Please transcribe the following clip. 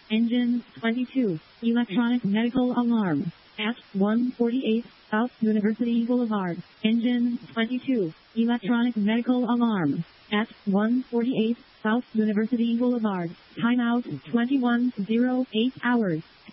Engine 22. Electronic medical alarm. At 148 South University Boulevard. Engine 22. Electronic medical alarm. At 148 South University Boulevard. Timeout 21:08 hours.